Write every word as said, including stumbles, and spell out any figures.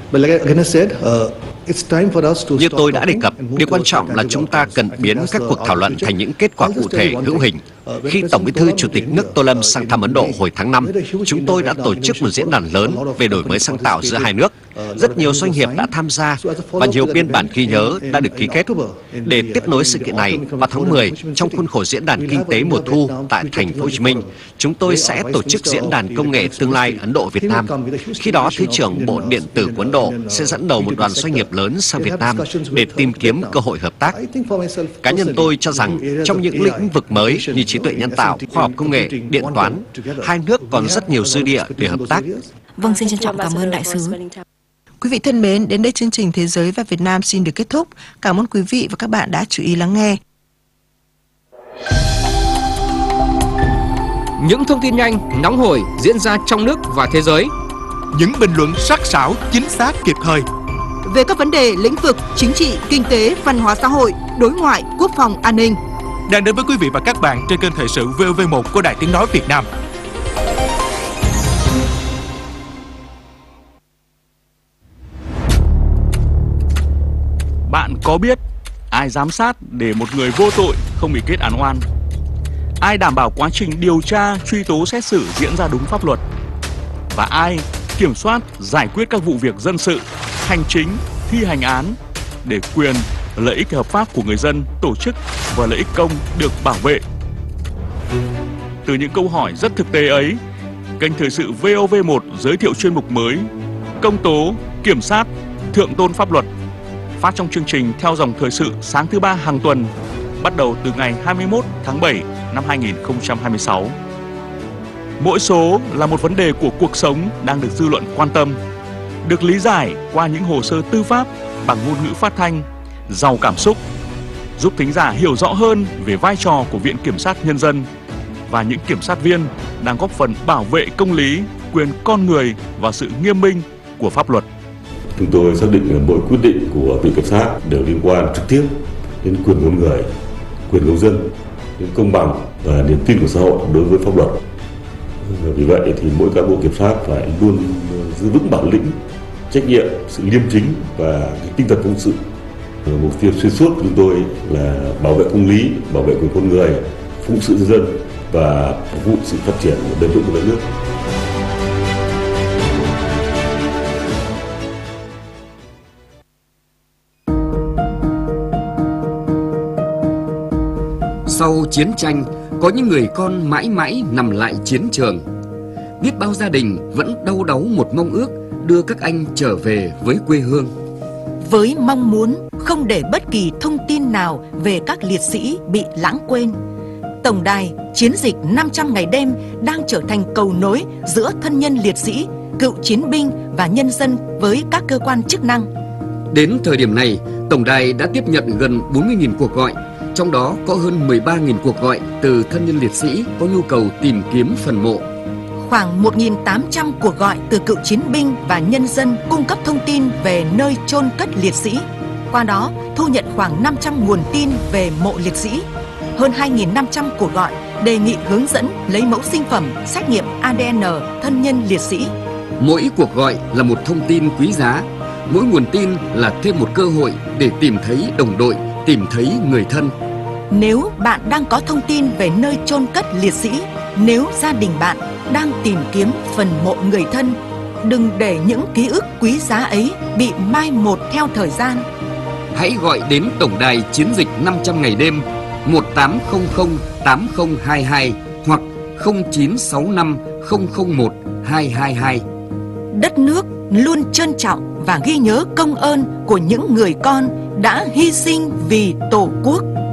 Như tôi đã đề cập, điều quan trọng là chúng ta cần biến các cuộc thảo luận thành những kết quả cụ thể hữu hình. Khi Tổng Bí thư Chủ tịch nước Tô Lâm sang thăm Ấn Độ hồi tháng năm, chúng tôi đã tổ chức một diễn đàn lớn về đổi mới sáng tạo giữa hai nước. Rất nhiều doanh nghiệp đã tham gia và nhiều biên bản ghi nhớ đã được ký kết. Để tiếp nối sự kiện này, vào tháng mười, trong khuôn khổ diễn đàn kinh tế mùa thu tại thành phố Hồ Chí Minh, chúng tôi sẽ tổ chức diễn đàn công nghệ tương lai Ấn Độ Việt Nam. Khi đó, Thứ trưởng Bộ Điện tử của Ấn Độ sẽ dẫn đầu một đoàn doanh nghiệp lớn sang Việt Nam để tìm kiếm cơ hội hợp tác. Cá nhân tôi cho rằng trong những lĩnh vực mới như trí tuệ nhân tạo, khoa học công nghệ, điện toán, hai nước còn rất nhiều dư địa để hợp tác. Vâng, xin trân trọng cảm ơn đại sứ. Quý vị thân mến, đến đây chương trình Thế giới và Việt Nam xin được kết thúc. Cảm ơn quý vị và các bạn đã chú ý lắng nghe. Những thông tin nhanh, nóng hổi diễn ra trong nước và thế giới. Những bình luận sắc sảo, chính xác, kịp thời về các vấn đề lĩnh vực chính trị, kinh tế, văn hóa xã hội, đối ngoại, quốc phòng, an ninh. Đang đến với quý vị và các bạn trên kênh Thời sự vê o vê một của Đài Tiếng nói Việt Nam. Bạn có biết ai giám sát để một người vô tội không bị kết án oan? Ai đảm bảo quá trình điều tra, truy tố, xét xử diễn ra đúng pháp luật? Và ai kiểm soát, giải quyết các vụ việc dân sự, hành chính, thi hành án để quyền, lợi ích hợp pháp của người dân, tổ chức và lợi ích công được bảo vệ? Từ những câu hỏi rất thực tế ấy, kênh Thời sự vê o vê một giới thiệu chuyên mục mới Công tố, Kiểm sát, Thượng tôn pháp luật, phát trong chương trình theo dòng thời sự sáng thứ ba hàng tuần, bắt đầu từ ngày hai mươi mốt tháng bảy năm hai nghìn không trăm hai mươi sáu. Mỗi số là một vấn đề của cuộc sống đang được dư luận quan tâm, được lý giải qua những hồ sơ tư pháp bằng ngôn ngữ phát thanh, giàu cảm xúc, giúp thính giả hiểu rõ hơn về vai trò của Viện Kiểm sát Nhân dân và những kiểm sát viên đang góp phần bảo vệ công lý, quyền con người và sự nghiêm minh của pháp luật. Chúng tôi xác định là mỗi quyết định của Viện Kiểm sát đều liên quan trực tiếp đến quyền con người, quyền công dân, đến công bằng và niềm tin của xã hội đối với pháp luật. Vì vậy thì mỗi cán bộ kiểm sát phải luôn giữ vững bản lĩnh, trách nhiệm, sự liêm chính và cái tinh thần phụng sự. Mục tiêu xuyên suốt của chúng tôi là bảo vệ công lý, bảo vệ quyền con người, phụng sự nhân dân và phục vụ sự phát triển bền vững của đất nước. Sau chiến tranh, có những người con mãi mãi nằm lại chiến trường. Biết bao gia đình vẫn đau đáu một mong ước đưa các anh trở về với quê hương. Với mong muốn không để bất kỳ thông tin nào về các liệt sĩ bị lãng quên, Tổng đài Chiến dịch năm trăm ngày đêm đang trở thành cầu nối giữa thân nhân liệt sĩ, cựu chiến binh và nhân dân với các cơ quan chức năng. Đến thời điểm này, Tổng đài đã tiếp nhận gần bốn mươi nghìn cuộc gọi, trong đó có hơn mười ba nghìn cuộc gọi từ thân nhân liệt sĩ có nhu cầu tìm kiếm phần mộ. Khoảng một nghìn tám trăm cuộc gọi từ cựu chiến binh và nhân dân cung cấp thông tin về nơi chôn cất liệt sĩ. Qua đó, thu nhận khoảng năm trăm nguồn tin về mộ liệt sĩ. Hơn hai nghìn năm trăm cuộc gọi đề nghị hướng dẫn lấy mẫu sinh phẩm, xét nghiệm a đê en thân nhân liệt sĩ. Mỗi cuộc gọi là một thông tin quý giá. Mỗi nguồn tin là thêm một cơ hội để tìm thấy đồng đội, tìm thấy người thân. Nếu bạn đang có thông tin về nơi chôn cất liệt sĩ, nếu gia đình bạn đang tìm kiếm phần mộ người thân, đừng để những ký ức quý giá ấy bị mai một theo thời gian. Hãy gọi đến Tổng đài Chiến dịch năm trăm ngày đêm một tám không không tám không hai hai hoặc không chín sáu năm không không một hai hai hai. Đất nước luôn trân trọng và ghi nhớ công ơn của những người con đã hy sinh vì Tổ quốc.